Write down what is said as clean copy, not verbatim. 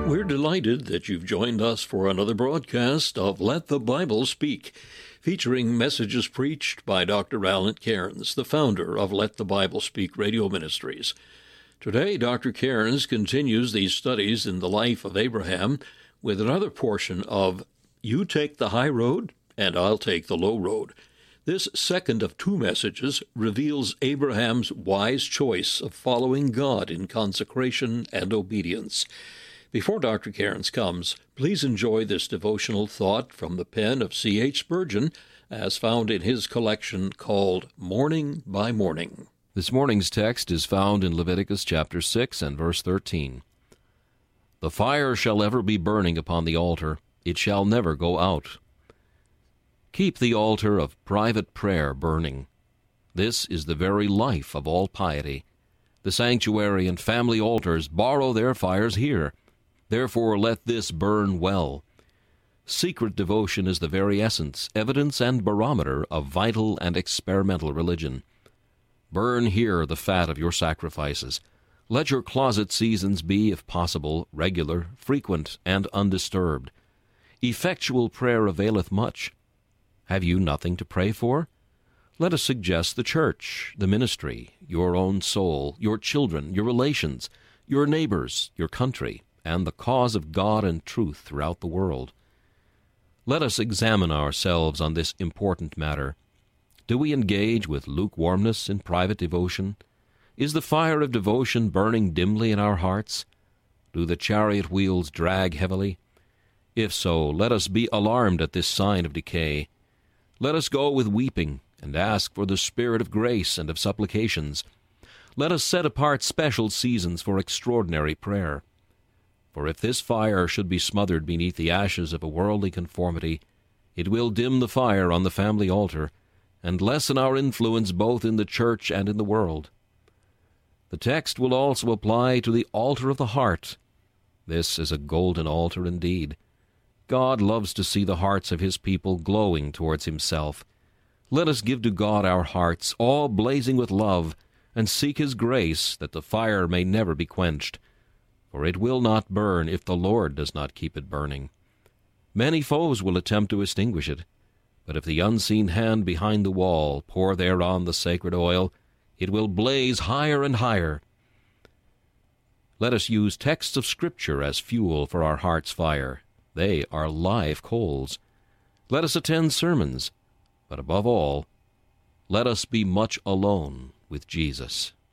We're delighted that you've joined us for another broadcast of Let the Bible Speak, featuring messages preached by Dr. Alan Cairns, the founder of Let the Bible Speak Radio Ministries. Today, Dr. Cairns continues these studies in the life of Abraham with another portion of You Take the High Road, and I'll Take the Low Road. This second of two messages reveals Abraham's wise choice of following God in consecration and obedience. Before Dr. Cairns comes, please enjoy this devotional thought from the pen of C.H. Spurgeon, as found in his collection called Morning by Morning. This morning's text is found in Leviticus chapter 6 and verse 13. The fire shall ever be burning upon the altar, it shall never go out. Keep the altar of private prayer burning. This is the very life of all piety. The sanctuary and family altars borrow their fires here. Therefore let this burn well. Secret devotion is the very essence, evidence, and barometer of vital and experimental religion. Burn here the fat of your sacrifices. Let your closet seasons be, if possible, regular, frequent, and undisturbed. Effectual prayer availeth much. Have you nothing to pray for? Let us suggest the church, the ministry, your own soul, your children, your relations, your neighbors, your country, and the cause of God and truth throughout the world. Let us examine ourselves on this important matter. Do we engage with lukewarmness in private devotion? Is the fire of devotion burning dimly in our hearts? Do the chariot wheels drag heavily? If so, let us be alarmed at this sign of decay. Let us go with weeping, and ask for the spirit of grace and of supplications. Let us set apart special seasons for extraordinary prayer. For if this fire should be smothered beneath the ashes of a worldly conformity, it will dim the fire on the family altar, and lessen our influence both in the church and in the world. The text will also apply to the altar of the heart. This is a golden altar indeed. God loves to see the hearts of his people glowing towards himself. Let us give to God our hearts, all blazing with love, and seek his grace that the fire may never be quenched. For it will not burn if the Lord does not keep it burning. Many foes will attempt to extinguish it, but if the unseen hand behind the wall pour thereon the sacred oil, it will blaze higher and higher. Let us use texts of Scripture as fuel for our heart's fire. They are live coals. Let us attend sermons, but above all, let us be much alone with Jesus.